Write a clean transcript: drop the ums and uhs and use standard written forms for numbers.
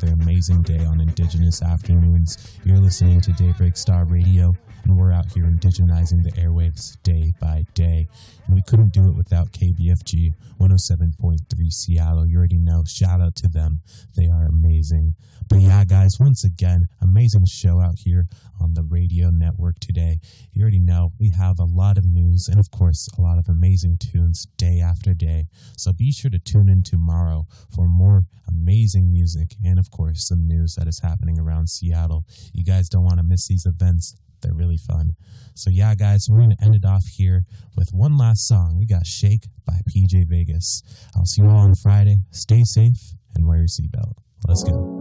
another amazing day on Indigenous Afternoons. You're listening to Daybreak Star Radio, and we're out here indigenizing the airwaves day by day. And we couldn't do it without KBFG 107.3 Seattle. You already know. Shout out to them. They are amazing. But yeah, guys, once again, amazing show out here on the radio network today. You already know we have a lot of news and, of course, a lot of amazing tunes day after day. So be sure to tune in tomorrow for more amazing music and, of course, some news that is happening around Seattle. You guys don't want to miss these events. They're really fun. So yeah, guys, we're going to end it off here with one last song. We got Shake by PJ Vegas. I'll see you all on Friday. Stay safe and wear your seatbelt. Let's go.